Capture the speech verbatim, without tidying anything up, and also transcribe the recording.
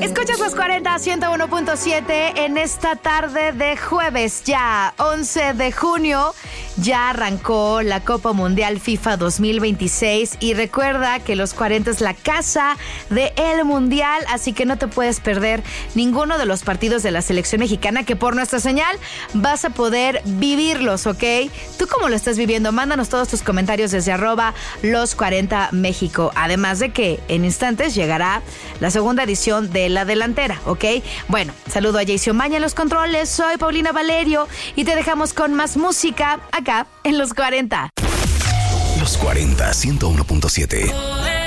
Escuchas los cuarenta, ciento uno punto siete en esta tarde de jueves, ya once de junio. Ya arrancó la Copa Mundial FIFA dos mil veintiséis y recuerda que los cuarenta es la casa del Mundial, así que no te puedes perder ninguno de los partidos de la selección mexicana, que por nuestra señal vas a poder vivirlos, ¿ok? ¿Tú cómo lo estás viviendo? Mándanos todos tus comentarios desde arroba los cuarenta México. Además de que en instantes llegará la segunda edición de La Delantera, ¿ok? Bueno, saludo a Jason Maña en los controles, soy Paulina Valerio y te dejamos con más música acá en Los cuarenta. Los cuarenta, ciento uno punto siete.